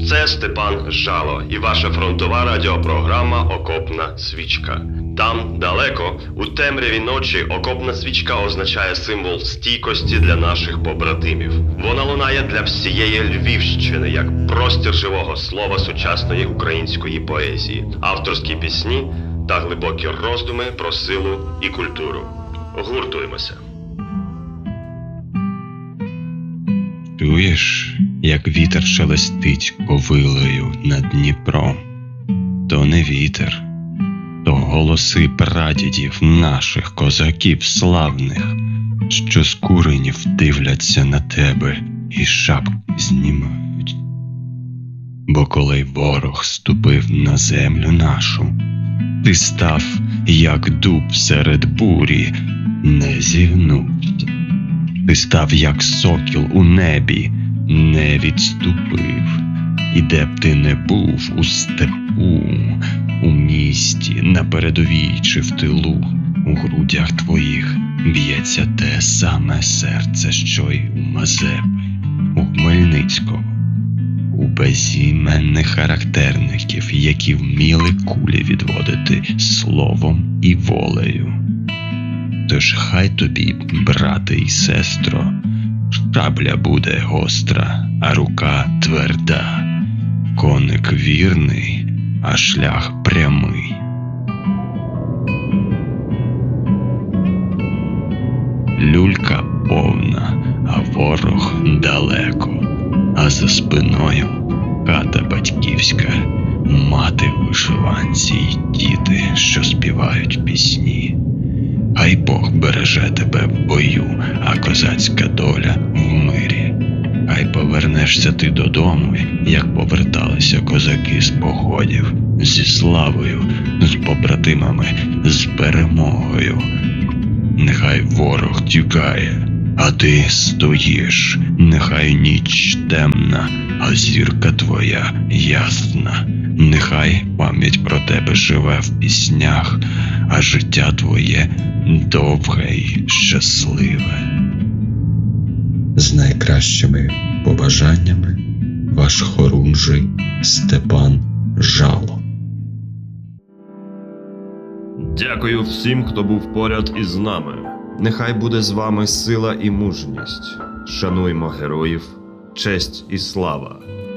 Це Степан Жало і ваша фронтова радіопрограма «Окопна свічка». Там, далеко, у темряві ночі, окопна свічка означає символ стійкості для наших побратимів. Вона лунає для всієї Львівщини, як простір живого слова сучасної української поезії, авторські пісні та глибокі роздуми про силу і культуру. Гуртуємося. Чуєш, як вітер шелестить ковилою над Дніпром? То не вітер, то голоси прадідів наших козаків славних, що з куренів дивляться на тебе і шапки знімають. Бо коли ворог ступив на землю нашу, ти став, як дуб серед бурі, не зігнувся. Ти став, як сокіл у небі, не відступив. І де б ти не був, у степу, у місті, на передовій чи в тилу, у грудях твоїх б'ється те саме серце, що й у Мазепи, у Хмельницького, у безіменних характерників, які вміли кулі відводити словом і волею. Тож хай тобі, брате і сестро, шабля буде гостра, а рука тверда, коник вірний, а шлях прямий. Люлька повна, а ворог далеко, а за спиною хата батьківська, мати в вишиванці й діти, що співають пісні. Хай Бог береже тебе в бою, а козацька доля в мирі. Хай повернешся ти додому, як поверталися козаки з походів, зі славою, з побратимами, з перемогою. Нехай ворог тікає, а ти стоїш. Нехай ніч темна, а зірка твоя ясна. Нехай пам'ять про тебе живе в піснях, а життя твоє довге й щасливе. З найкращими побажаннями, ваш хорунжий Степан Жало. Дякую всім, хто був поряд із нами. Нехай буде з вами сила і мужність. Шануймо героїв, честь і слава.